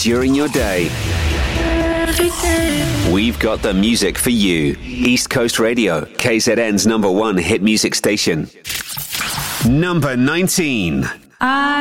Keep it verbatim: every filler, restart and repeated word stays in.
during your day. We've got the music for you. East Coast Radio, K Z N's number one hit music station. Number nineteen. I